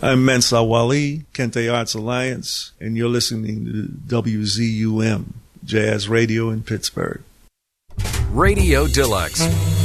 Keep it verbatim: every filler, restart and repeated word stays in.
I'm Mensah Wali, Kente Arts Alliance, and you're listening to W Z U M, Jazz Radio in Pittsburgh. Radio Deluxe.